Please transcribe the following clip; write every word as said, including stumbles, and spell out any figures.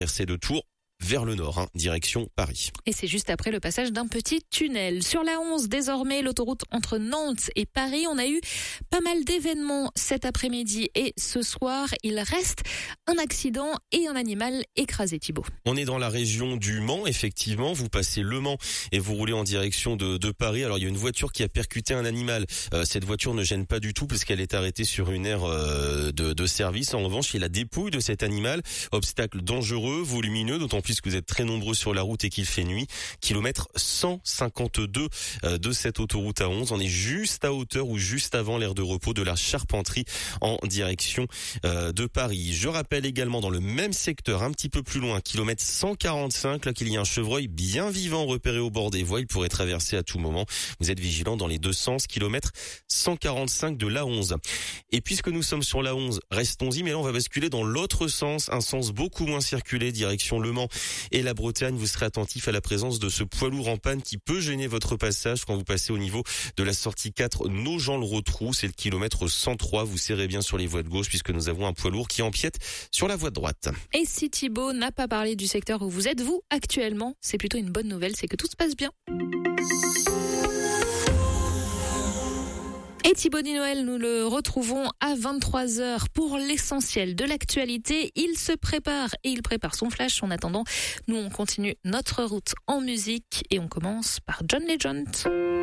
traversée de Tours vers le nord, hein, direction Paris. Et c'est juste après le passage d'un petit tunnel. Sur la onze, désormais, l'autoroute entre Nantes et Paris, on a eu pas mal d'événements cet après-midi et ce soir. Il reste un accident et un animal écrasé, Thibaut. On est dans la région du Mans, effectivement. Vous passez Le Mans et vous roulez en direction de, de Paris. Alors, il y a une voiture qui a percuté un animal. Euh, cette voiture ne gêne pas du tout parce qu'elle est arrêtée sur une aire euh, de, de service. En revanche, il y a la dépouille de cet animal. Obstacle dangereux, volumineux, d'autant plus que vous êtes très nombreux sur la route et qu'il fait nuit. Kilomètre cent cinquante-deux euh, de cette autoroute A onze. On est juste à hauteur ou juste avant l'aire de repos de la Charpenterie en direction euh, de Paris. Je rappelle également dans le même secteur, un petit peu plus loin, kilomètre cent quarante-cinq, là qu'il y a un chevreuil bien vivant repéré au bord des voies. Il pourrait traverser à tout moment. Vous êtes vigilant dans les deux sens, kilomètre cent quarante-cinq de l'A onze. Et puisque nous sommes sur l'A onze, restons-y, mais là on va basculer dans l'autre sens, un sens beaucoup moins circulé, direction Le Mans et la Bretagne. Vous serez attentif à la présence de ce poids lourd en panne qui peut gêner votre passage quand vous passez au niveau de la sortie quatre Nogent-le-Rotrou. C'est le kilomètre cent trois. Vous serrez bien sur les voies de gauche puisque nous avons un poids lourd qui empiète sur la voie de droite. Et si Thibaut n'a pas parlé du secteur où vous êtes, vous, actuellement, c'est plutôt une bonne nouvelle, c'est que tout se passe bien. Et Thibaut Noël, nous le retrouvons à vingt-trois heures pour l'essentiel de l'actualité. Il se prépare et il prépare son flash. En attendant, nous on continue notre route en musique et on commence par John Legend.